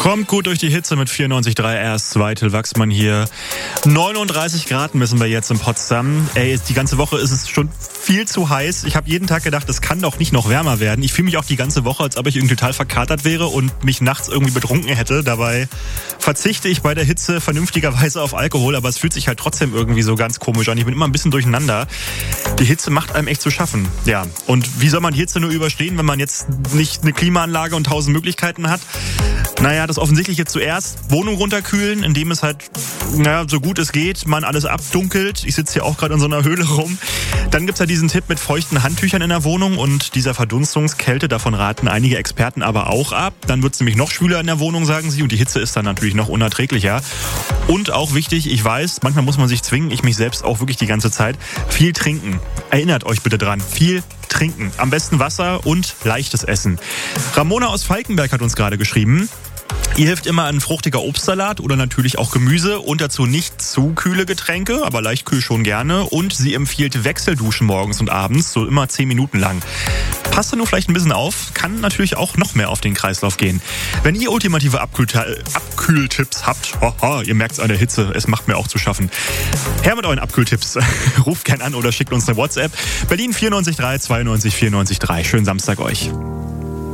Kommt gut durch die Hitze mit 94,3 erst. Till Wachsmann hier. 39 Grad messen wir jetzt in Potsdam. Ey, die ganze Woche ist es schon viel zu heiß. Ich habe jeden Tag gedacht, es kann doch nicht noch wärmer werden. Ich fühle mich auch die ganze Woche, als ob ich irgendwie total verkatert wäre und mich nachts irgendwie betrunken hätte. Dabei verzichte ich bei der Hitze vernünftigerweise auf Alkohol, aber es fühlt sich halt trotzdem irgendwie so ganz komisch an. Ich bin immer ein bisschen durcheinander. Die Hitze macht einem echt zu schaffen. Ja, und wie soll man die Hitze nur überstehen, wenn man jetzt nicht eine Klimaanlage und 1000 Möglichkeiten hat? Naja, das Offensichtliche zuerst, Wohnung runterkühlen, indem es halt, so gut es geht, man alles abdunkelt. Ich sitze hier auch gerade in so einer Höhle rum. Dann gibt's ja diesen Tipp mit feuchten Handtüchern in der Wohnung und dieser Verdunstungskälte, davon raten einige Experten aber auch ab. Dann wird's nämlich noch schwüler in der Wohnung, sagen sie, und die Hitze ist dann natürlich noch unerträglicher. Und auch wichtig, ich weiß, manchmal muss man sich zwingen, ich mich selbst auch wirklich die ganze Zeit, viel trinken. Erinnert euch bitte dran, viel trinken. Am besten Wasser und leichtes Essen. Ramona aus Falkenberg hat uns gerade geschrieben, ihr hilft immer ein fruchtiger Obstsalat oder natürlich auch Gemüse und dazu nicht zu kühle Getränke, aber leicht kühl schon gerne. Und sie empfiehlt Wechselduschen morgens und abends, so immer 10 Minuten lang. Passt da nur vielleicht ein bisschen auf, kann natürlich auch noch mehr auf den Kreislauf gehen. Wenn ihr ultimative Abkühltipps habt, ihr merkt es an der Hitze, es macht mir auch zu schaffen. Her mit euren Abkühltipps. Ruft gern an oder schickt uns eine WhatsApp. Berlin 94 3 92 94 3. Schönen Samstag euch.